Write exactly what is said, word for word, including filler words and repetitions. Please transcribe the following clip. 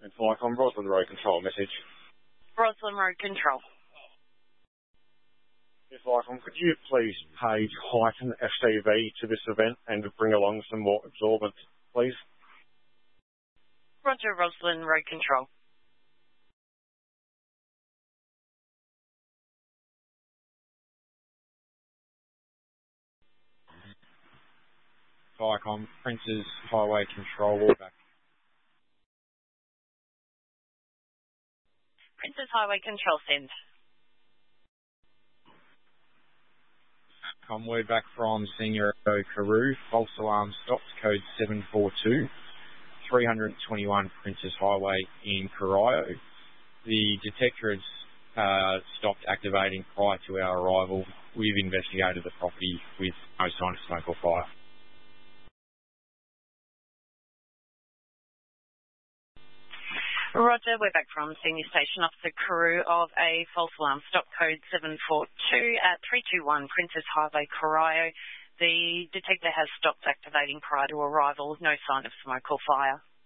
It's like on Roslyn Road Control message. Roslyn Road Control. It's like, um, could you please page heighten F C V to this event and bring along some more absorbent, please? Roger, Roslyn Road Control. Like on Prince's Highway Control Wallback. Princess Highway Control send. I'm word back from Senior Carew. False alarm stopped, code seven four two, three twenty-one Princess Highway in Corio. The detector has uh, stopped activating prior to our arrival. We've investigated the property with no sign of smoke or fire. Roger, we're back from Senior Station Officer Carew of a false alarm stop code seven four two at three two one Princess Highway, Corio. The detector has stopped activating prior to arrival, no sign of smoke or fire.